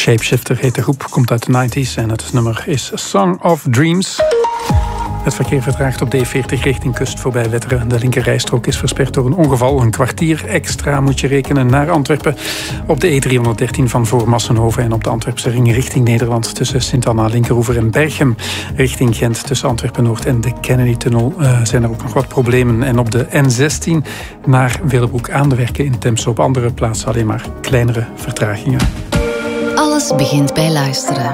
Shapeshifter heet de groep, komt uit de 90s en het nummer is Song of Dreams. Het verkeer vertraagt op de E40 richting kust voorbij Wetteren. De linkerrijstrook is versperd door een ongeval. Een kwartier extra moet je rekenen naar Antwerpen. Op de E313 van voor Massenhoven en op de Antwerpse ring richting Nederland tussen Sint-Anna, Linkeroever en Berchem. Richting Gent tussen Antwerpen-Noord en de Kennedy-tunnel zijn er ook nog wat problemen. En op de N16 naar Willebroek aan de werken in Temse. Op andere plaatsen alleen maar kleinere vertragingen. Alles begint bij luisteren.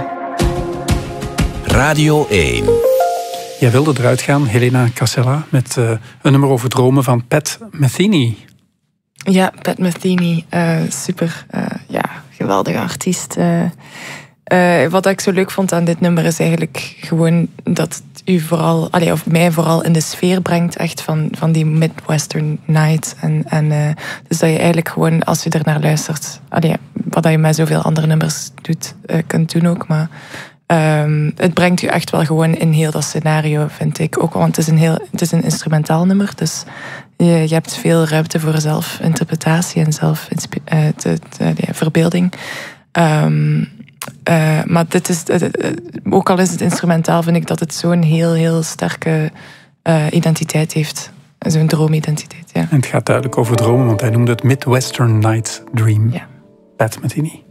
Radio 1. Jij wilde eruit gaan, Helena Casella, met een nummer over dromen van Pat Metheny. Ja, Pat Metheny, super, geweldige artiest. Wat ik zo leuk vond aan dit nummer is eigenlijk gewoon dat het u vooral, of mij vooral in de sfeer brengt echt van die Midwestern night. Dus dat je eigenlijk gewoon, als je er naar luistert, wat je met zoveel andere nummers doet, kunt doen ook, maar het brengt u echt wel gewoon in heel dat scenario, vind ik. Ook, want het is een instrumentaal nummer, dus je hebt veel ruimte voor zelfinterpretatie en verbeelding. Maar dit is, ook al is het instrumentaal, vind ik dat het zo'n heel, heel sterke identiteit heeft. Zo'n droomidentiteit, ja. En het gaat duidelijk over dromen, want hij noemde het Midwestern Night Dream. Ja. Pat Metheny.